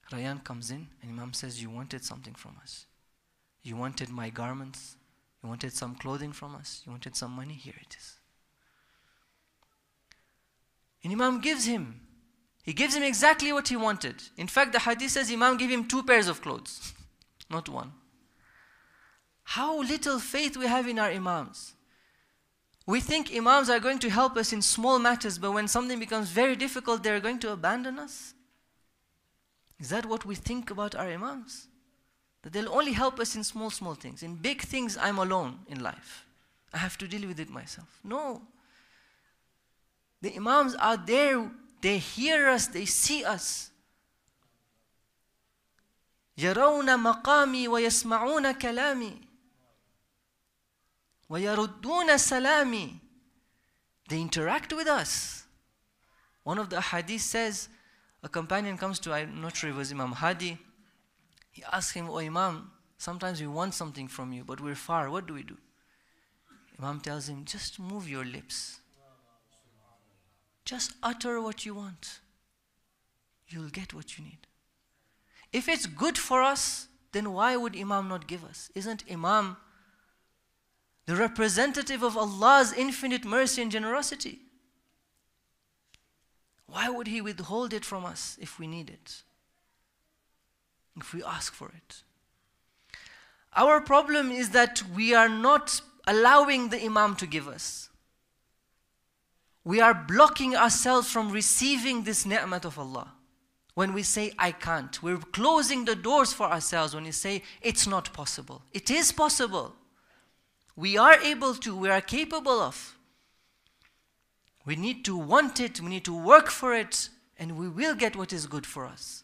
Rayyan comes in and Imam says, you wanted something from us. You wanted my garments. You wanted some clothing from us. You wanted some money. Here it is. And Imam gives him. He gives him exactly what he wanted. In fact, the hadith says Imam gave him 2 pairs of clothes, not 1. How little faith we have in our Imams. We think Imams are going to help us in small matters, but when something becomes very difficult, they're going to abandon us. Is that what we think about our Imams? That they'll only help us in small things. In big things, I'm alone in life. I have to deal with it myself. No. The Imams are there. They hear us. They see us. يَرَوْنَ مَقَامِي وَيَسْمَعُونَ كَلَامِي وَيَرُدُّونَ سَلَامِي. They interact with us. One of the hadith says, a companion comes to, I'm not sure it was Imam Hadi. He asks him, "Oh Imam, sometimes we want something from you, but we're far. What do we do?" Imam tells him, just move your lips. Just utter what you want. You'll get what you need. If it's good for us, then why would Imam not give us? Isn't Imam the representative of Allah's infinite mercy and generosity? Why would He withhold it from us if we need it? If we ask for it? Our problem is that we are not allowing the Imam to give us. We are blocking ourselves from receiving this ni'mat of Allah. When we say, I can't, we're closing the doors for ourselves when we say, it's not possible. It is possible. We are able to, we are capable of. We need to want it, we need to work for it, and we will get what is good for us.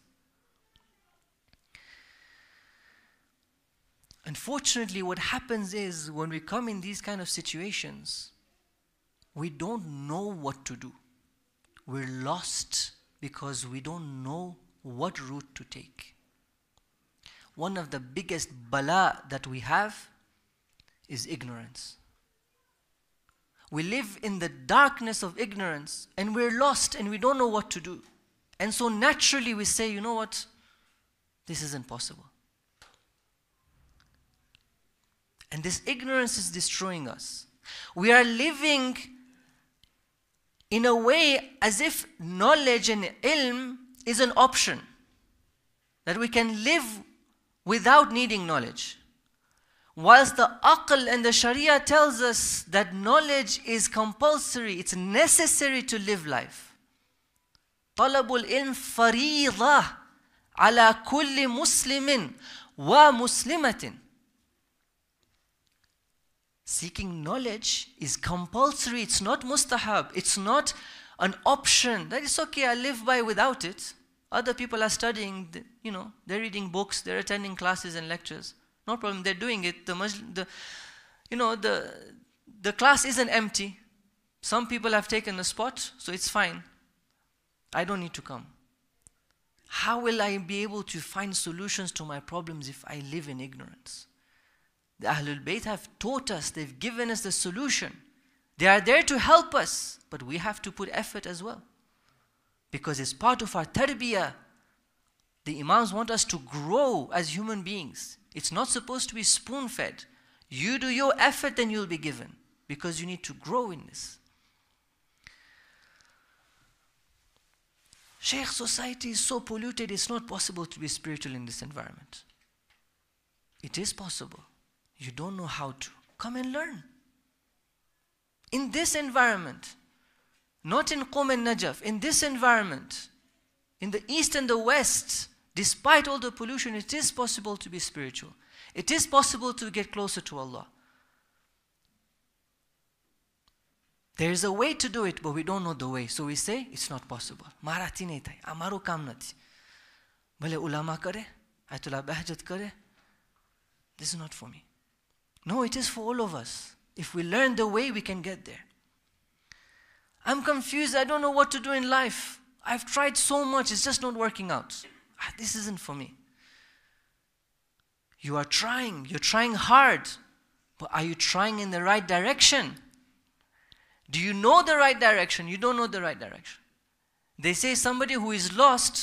Unfortunately, what happens is when we come in these kind of situations, we don't know what to do. We're lost because we don't know what route to take. One of the biggest bala that we have is ignorance. We live in the darkness of ignorance and we're lost and we don't know what to do. And so naturally we say, you know what? This isn't possible. And this ignorance is destroying us. We are living in a way as if knowledge and ilm is an option. That we can live without needing knowledge. Whilst the aql and the sharia tells us that knowledge is compulsory, it's necessary to live life. Talabul ilm faridah ala kulli muslimin wa muslimatin. Seeking knowledge is compulsory, it's not mustahab, it's not an option. That is okay, I live by without it. Other people are studying, they're reading books, they're attending classes and lectures. No problem, they're doing it. The class isn't empty. Some people have taken a spot, so it's fine. I don't need to come. How will I be able to find solutions to my problems if I live in ignorance? The Ahlul Bayt have taught us, they've given us the solution. They are there to help us, but we have to put effort as well. Because it's part of our tarbiyah. The Imams want us to grow as human beings. It's not supposed to be spoon-fed. You do your effort, then you'll be given. Because you need to grow in this. Shaykh, society is so polluted, it's not possible to be spiritual in this environment. It is possible. You don't know how to. Come and learn. In this environment, not in Qom and Najaf, in this environment, in the east and the west, despite all the pollution, it is possible to be spiritual. It is possible to get closer to Allah. There is a way to do it, but we don't know the way. So we say, it's not possible. Marati nahi thai, amaro kam nati. Bhale ulama kare, Ayatollah Bahjat kare. This is not for me. No, it is for all of us. If we learn the way, we can get there. I'm confused, I don't know what to do in life. I've tried so much, it's just not working out. This isn't for me. You are trying, you're trying hard. But are you trying in the right direction? Do you know the right direction? You don't know the right direction. They say somebody who is lost